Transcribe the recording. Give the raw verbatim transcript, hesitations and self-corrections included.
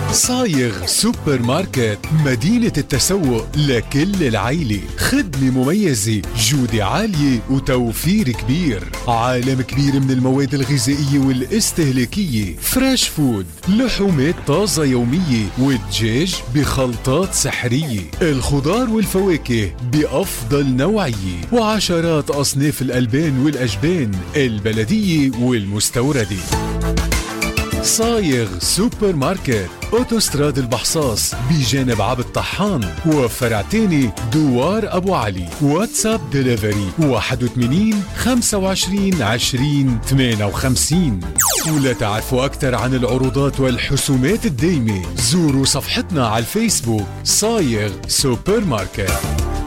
صايغ سوبر ماركت، مدينة التسوق لكل العيلة. خدمة مميزة، جودة عالية وتوفير كبير. عالم كبير من المواد الغذائية والاستهلاكية. فريش فود، لحومات طازة يومية، والدجاج بخلطات سحرية. الخضار والفواكه بأفضل نوعية، وعشرات أصناف الألبان والأجبان البلدية والمستوردة. صايغ سوبر ماركت، اوتوستراد البحصاص بجانب عبد طحان، وفرع تاني دوار ابو علي. واتساب ديليفري واحد وثمانين خمسة وعشرين عشرين ثمانية وخمسين. ولا تعرفوا اكثر عن العروضات والحسومات الدايمة، زوروا صفحتنا على الفيسبوك صايغ سوبر ماركت.